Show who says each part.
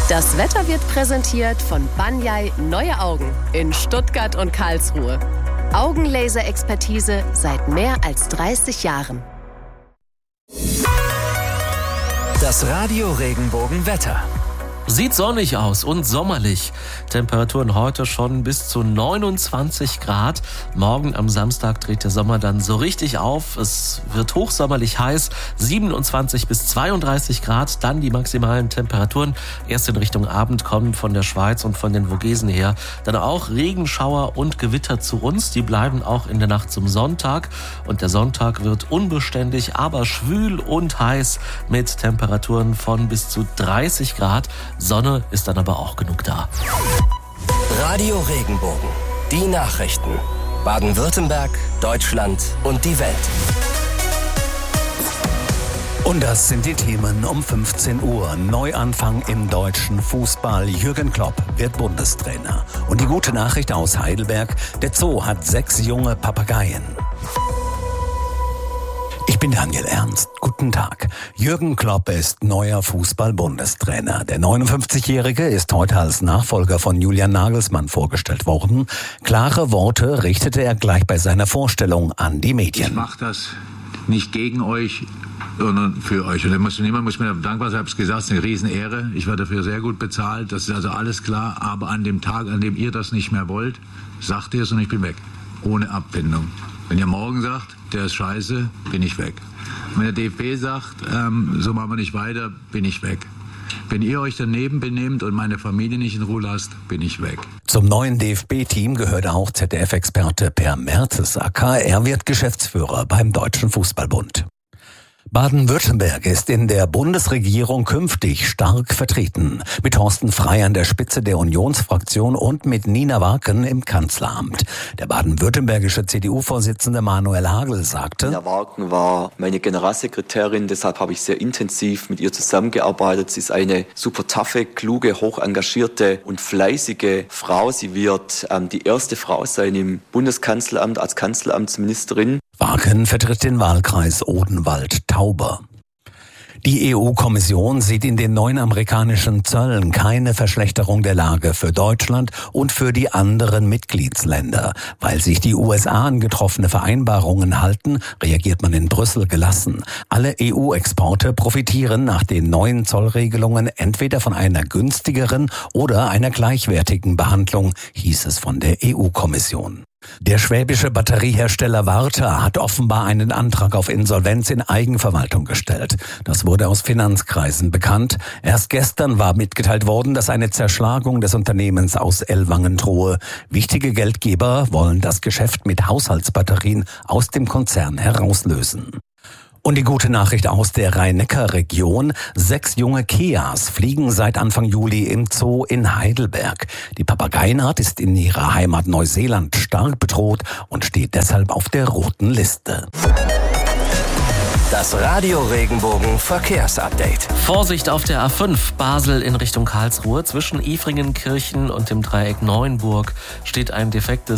Speaker 1: Das Wetter wird präsentiert von Banyai Neue Augen in Stuttgart und Karlsruhe. Augenlaser-Expertise seit mehr als 30 Jahren.
Speaker 2: Das Radio Regenbogen Wetter.
Speaker 3: Sieht sonnig aus und sommerlich. Temperaturen heute schon bis zu 29 Grad. Morgen am Samstag dreht der Sommer dann so richtig auf. Es wird hochsommerlich heiß, 27 bis 32 Grad. Dann die maximalen Temperaturen. Erst in Richtung Abend kommen von der Schweiz und von den Vogesen her dann auch Regenschauer und Gewitter zu uns. Die bleiben auch in der Nacht zum Sonntag. Und der Sonntag wird unbeständig, aber schwül und heiß mit Temperaturen von bis zu 30 Grad. Sonne ist dann aber auch genug da.
Speaker 2: Radio Regenbogen. Die Nachrichten. Baden-Württemberg, Deutschland und die Welt.
Speaker 4: Und das sind die Themen um 15 Uhr. Neuanfang im deutschen Fußball. Jürgen Klopp wird Bundestrainer. Und die gute Nachricht aus Heidelberg: Der Zoo hat 6 junge Papageien. Ich bin Daniel Ernst. Guten Tag. Jürgen Klopp ist neuer Fußball-Bundestrainer. Der 59-Jährige ist heute als Nachfolger von Julian Nagelsmann vorgestellt worden. Klare Worte richtete er gleich bei seiner Vorstellung an die Medien.
Speaker 5: Ich mache das nicht gegen euch, sondern für euch. Und niemand muss mir dankbar sein. Ich habe es gesagt, es ist eine Riesenehre. Ich werde dafür sehr gut bezahlt. Das ist also alles klar. Aber an dem Tag, an dem ihr das nicht mehr wollt, sagt ihr es und ich bin weg. Ohne Abfindung. Wenn ihr morgen sagt, der ist scheiße, bin ich weg. Wenn der DFB sagt, so machen wir nicht weiter, bin ich weg. Wenn ihr euch daneben benehmt und meine Familie nicht in Ruhe lasst, bin ich weg.
Speaker 4: Zum neuen DFB-Team gehört auch ZDF-Experte Per Mertesacker. Er wird Geschäftsführer beim Deutschen Fußballbund. Baden-Württemberg ist in der Bundesregierung künftig stark vertreten. Mit Thorsten Frey an der Spitze der Unionsfraktion und mit Nina Waken im Kanzleramt. Der baden-württembergische CDU-Vorsitzende Manuel Hagel sagte:
Speaker 6: Nina Waken war meine Generalsekretärin, deshalb habe ich sehr intensiv mit ihr zusammengearbeitet. Sie ist eine super taffe, kluge, hoch engagierte und fleißige Frau. Sie wird die erste Frau sein im Bundeskanzleramt als Kanzleramtsministerin.
Speaker 4: Waken vertritt den Wahlkreis Odenwald-Tauber. Die EU-Kommission sieht in den neuen amerikanischen Zöllen keine Verschlechterung der Lage für Deutschland und für die anderen Mitgliedsländer. Weil sich die USA an getroffene Vereinbarungen halten, reagiert man in Brüssel gelassen. Alle EU-Exporte profitieren nach den neuen Zollregelungen entweder von einer günstigeren oder einer gleichwertigen Behandlung, hieß es von der EU-Kommission. Der schwäbische Batteriehersteller Warta hat offenbar einen Antrag auf Insolvenz in Eigenverwaltung gestellt. Das wurde aus Finanzkreisen bekannt. Erst gestern war mitgeteilt worden, dass eine Zerschlagung des Unternehmens aus Ellwangen drohe. Wichtige Geldgeber wollen das Geschäft mit Haushaltsbatterien aus dem Konzern herauslösen. Und die gute Nachricht aus der Rhein-Neckar-Region: 6 junge Keas fliegen seit Anfang Juli im Zoo in Heidelberg. Die Papageienart ist in ihrer Heimat Neuseeland stark bedroht und steht deshalb auf der roten Liste.
Speaker 2: Das Radio Regenbogen Verkehrsupdate.
Speaker 3: Vorsicht auf der A5 Basel in Richtung Karlsruhe. Zwischen Ifringenkirchen und dem Dreieck Neuenburg steht ein defektes